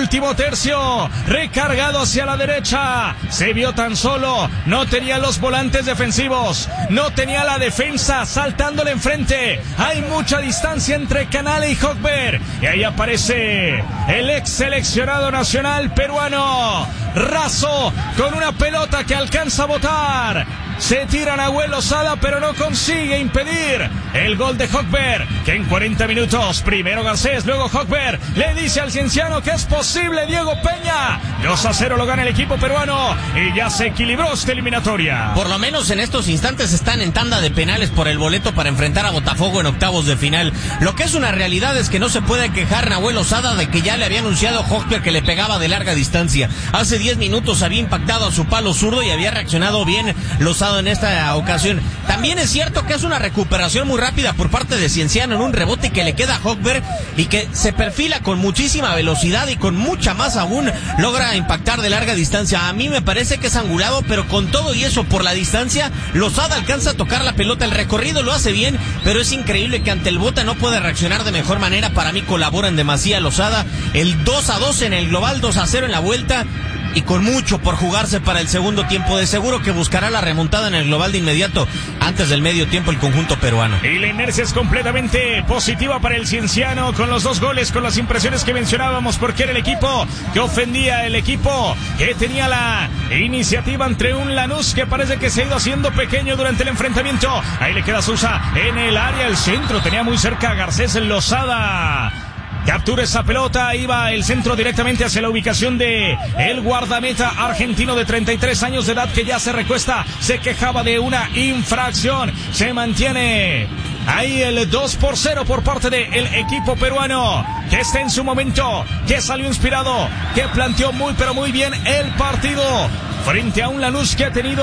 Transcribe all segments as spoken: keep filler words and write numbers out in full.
último tercio, recargado hacia la derecha, se vio tan solo, no tenía los volantes defensivos, no tenía la defensa saltándole enfrente, hay mucha distancia entre Canale y Hochberg, y ahí aparece el ex seleccionado nacional peruano, Razo, con una pelota que alcanza a botar. Se tira Nahuel Lozada, pero no consigue impedir el gol de Hochberg, que en cuarenta minutos, primero Garcés, luego Hochberg, le dice al cienciano que es posible. Diego Peña, dos a cero lo gana el equipo peruano y ya se equilibró esta eliminatoria. Por lo menos en estos instantes están en tanda de penales por el boleto para enfrentar a Botafogo en octavos de final. Lo que es una realidad es que no se puede quejar Nahuel Lozada de que ya le había anunciado Hochberg que le pegaba de larga distancia. Hace diez minutos había impactado a su palo zurdo y había reaccionado bien Lozada en esta ocasión. También es cierto que es una recuperación muy rápida por parte de Cienciano en un rebote que le queda a Hochberg y que se perfila con muchísima velocidad y con mucha más aún logra impactar de larga distancia. A mí me parece que es angulado, pero con todo y eso por la distancia Lozada alcanza a tocar la pelota. El recorrido lo hace bien, pero es increíble que ante el bote no puede reaccionar de mejor manera. Para mí colabora en demasía Lozada. El dos a dos en el global, dos a cero en la vuelta, y con mucho por jugarse para el segundo tiempo. De seguro que buscará la remontada en el global de inmediato antes del medio tiempo el conjunto peruano. Y la inercia es completamente positiva para el cienciano con los dos goles, con las impresiones que mencionábamos, porque era el equipo que ofendía, el equipo que tenía la iniciativa entre un Lanús que parece que se ha ido haciendo pequeño durante el enfrentamiento. Ahí le queda Sousa en el área, el centro, tenía muy cerca a Garcés. En Lozada captura esa pelota, iba el centro directamente hacia la ubicación de el guardameta argentino de treinta y tres años de edad, que ya se recuesta, se quejaba de una infracción. Se mantiene ahí el dos por cero por parte del equipo peruano, que está en su momento, que salió inspirado, que planteó muy pero muy bien el partido frente a un Lanús que ha tenido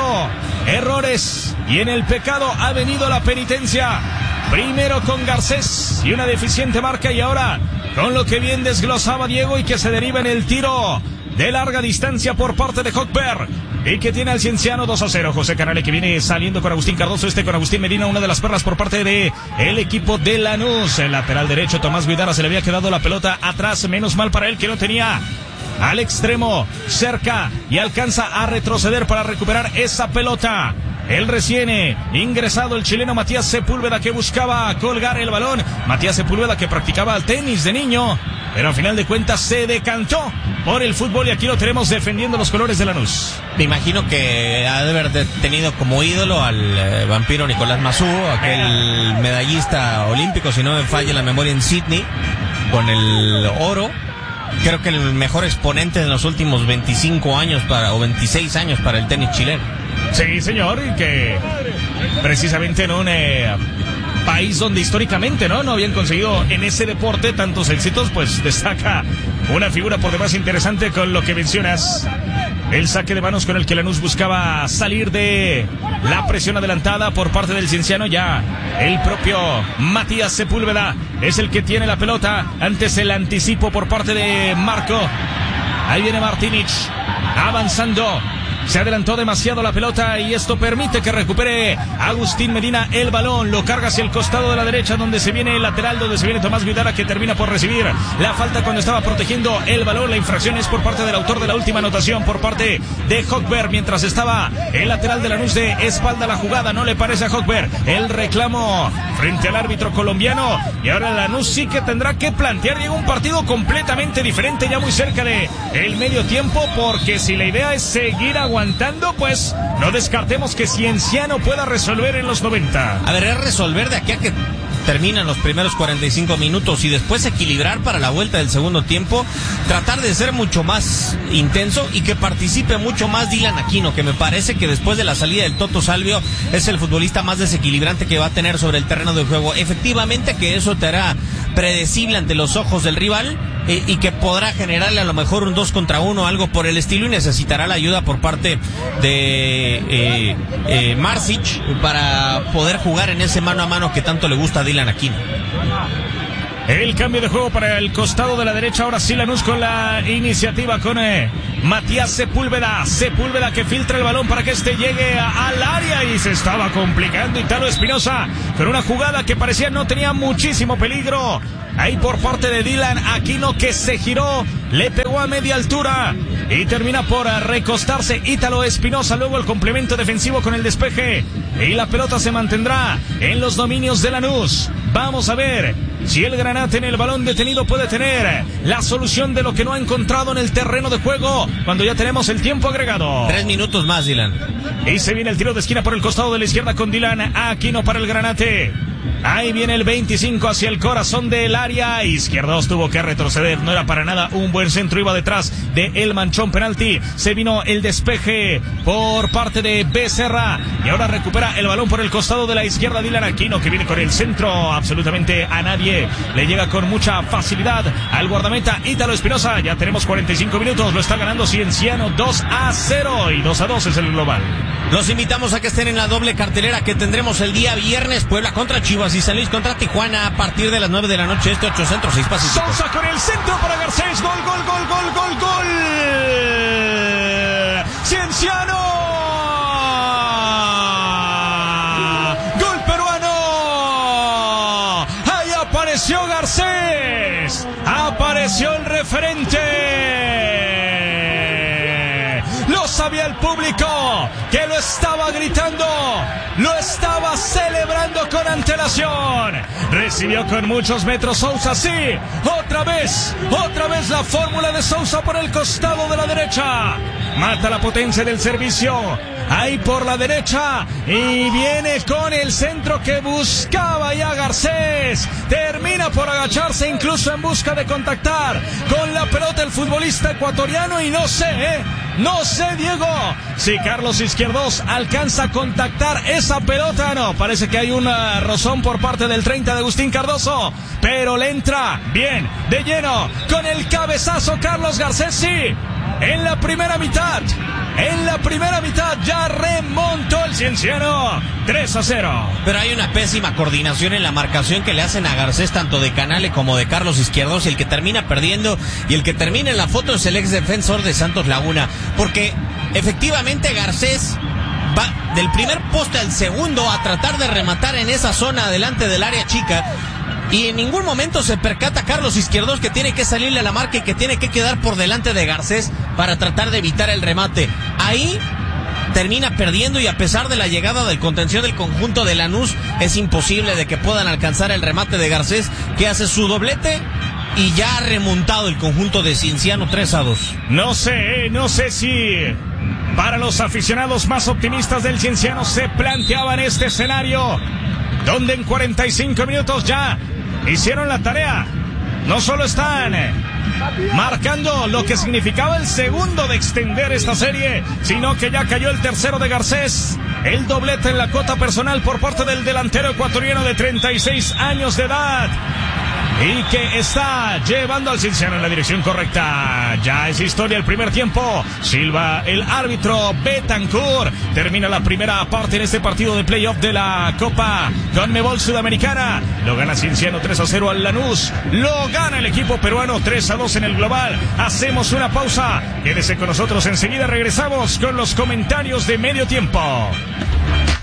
errores y en el pecado ha venido la penitencia. Primero con Garcés y una deficiente marca, y ahora con lo que bien desglosaba Diego y que se deriva en el tiro de larga distancia por parte de Hochberg y que tiene al cienciano. Dos a cero. José Canale, que viene saliendo con Agustín Cardoso, este con Agustín Medina, una de las perlas por parte de el equipo de Lanús. El lateral derecho Tomás Guidara, se le había quedado la pelota atrás, menos mal para él que no tenía al extremo cerca y alcanza a retroceder para recuperar esa pelota. El recién ingresado, el chileno Matías Sepúlveda, que buscaba colgar el balón. Matías Sepúlveda, que practicaba el tenis de niño, pero al final de cuentas se decantó por el fútbol y aquí lo tenemos defendiendo los colores de Lanús. Me imagino que ha de haber tenido como ídolo al eh, vampiro Nicolás Massú, aquel medallista olímpico, si no me falla la memoria, en Sydney, con el oro. Creo que el mejor exponente en los últimos veinticinco años para, o veintiséis años para el tenis chileno. Sí, señor, y que precisamente en un eh, país donde históricamente no no habían conseguido en ese deporte tantos éxitos, pues destaca una figura por demás interesante con lo que mencionas. El saque de manos con el que Lanús buscaba salir de la presión adelantada por parte del cienciano. Ya el propio Matías Sepúlveda es el que tiene la pelota. Antes el anticipo por parte de Marco. Ahí viene Martinic avanzando. Se adelantó demasiado la pelota y esto permite que recupere Agustín Medina el balón. Lo carga hacia el costado de la derecha, donde se viene el lateral, donde se viene Tomás Guidara, que termina por recibir la falta cuando estaba protegiendo el balón. La infracción es por parte del autor de la última anotación, por parte de Hochberg, mientras estaba el lateral de Lanús de espalda a la jugada. No le parece a Hochberg el reclamo frente al árbitro colombiano, y ahora Lanús sí que tendrá que plantear un partido completamente diferente, ya muy cerca de el medio tiempo, porque si la idea es seguir aguantando aguantando, pues no descartemos que Cienciano pueda resolver en los noventa. A ver, es resolver de aquí a que terminan los primeros cuarenta y cinco minutos y después equilibrar para la vuelta del segundo tiempo, tratar de ser mucho más intenso y que participe mucho más Dylan Aquino, que me parece que después de la salida del Toto Salvio es el futbolista más desequilibrante que va a tener sobre el terreno de juego. Efectivamente que eso te hará predecible ante los ojos del rival, eh, y que podrá generarle a lo mejor un dos contra uno, algo por el estilo, y necesitará la ayuda por parte de eh, eh, Marsic para poder jugar en ese mano a mano que tanto le gusta a Dylan Aquino. El cambio de juego para el costado de la derecha. Ahora sí Lanús con la iniciativa con eh, Matías Sepúlveda. Sepúlveda que filtra el balón para que este llegue a, al área y se estaba complicando Italo Espinosa con una jugada que parecía no tenía muchísimo peligro. Ahí por parte de Dylan Aquino que se giró, le pegó a media altura y termina por recostarse Italo Espinosa. Luego el complemento defensivo con el despeje y la pelota se mantendrá en los dominios de Lanús. Vamos a ver si el Granate en el balón detenido puede tener la solución de lo que no ha encontrado en el terreno de juego cuando ya tenemos el tiempo agregado. Tres minutos más, Dylan. Y se viene el tiro de esquina por el costado de la izquierda con Dylan Aquino para el Granate. Ahí viene el veinticinco hacia el corazón del área. Izquierdos tuvo que retroceder. No era para nada un buen centro. Iba detrás de el manchón penalti. Se vino el despeje por parte de Becerra. Y ahora recupera el balón por el costado de la izquierda. Dylan Aquino que viene con el centro. Absolutamente a nadie. Le llega con mucha facilidad al guardameta Italo Espinosa. Ya tenemos cuarenta y cinco minutos. Lo está ganando Cienciano dos a cero. Y dos a dos es el global. Los invitamos a que estén en la doble cartelera que tendremos el día viernes. Puebla contra Chivas y San Luis contra Tijuana a partir de las nueve de la noche. Este ocho Centro, seis Pacífico. Sousa con el centro para Garcés. Gol, gol, gol, gol, gol, gol. Cienciano. Gol peruano. Ahí apareció Garcés. Apareció el referente. Lo sabía el público, que lo estaba gritando, lo estaba celebrando con antelación. Recibió con muchos metros Sousa, sí, otra vez, otra vez la fórmula de Sousa por el costado de la derecha. Mata la potencia del servicio, ahí por la derecha, y viene con el centro que buscaba ya Garcés. Termina por agacharse incluso en busca de contactar con la pelota el futbolista ecuatoriano y no sé, ¿eh? No sé, Diego, si Carlos Izquierdos alcanza a contactar esa pelota. No, parece que hay un rozón por parte del treinta de Agustín Cardoso, pero le entra bien, de lleno, con el cabezazo Carlos Garcés, sí, en la primera mitad. En la primera mitad ya remontó el Cienciano tres a cero. Pero hay una pésima coordinación en la marcación que le hacen a Garcés, tanto de Canale como de Carlos Izquierdos, y el que termina perdiendo y el que termina en la foto es el ex defensor de Santos Laguna, porque efectivamente Garcés va del primer poste al segundo a tratar de rematar en esa zona delante del área chica. Y en ningún momento se percata Carlos Izquierdos que tiene que salirle a la marca y que tiene que quedar por delante de Garcés para tratar de evitar el remate. Ahí termina perdiendo, y a pesar de la llegada del contención del conjunto de Lanús, es imposible de que puedan alcanzar el remate de Garcés, que hace su doblete y ya ha remontado el conjunto de Cienciano tres a dos. No sé, no sé si para los aficionados más optimistas del Cienciano se planteaban este escenario, donde en cuarenta y cinco minutos ya hicieron la tarea. No solo están marcando lo que significaba el segundo de extender esta serie, sino que ya cayó el tercero de Garcés. El doblete en la cuota personal por parte del delantero ecuatoriano de treinta y seis años de edad, y que está llevando al Cienciano en la dirección correcta. Ya es historia el primer tiempo. Silva el árbitro Betancourt. Termina la primera parte en este partido de playoff de la Copa Conmebol Sudamericana. Lo gana Cienciano tres a cero al Lanús. Lo gana el equipo peruano tres a dos en el global. Hacemos una pausa. Quédese con nosotros, enseguida regresamos con los comentarios de medio tiempo.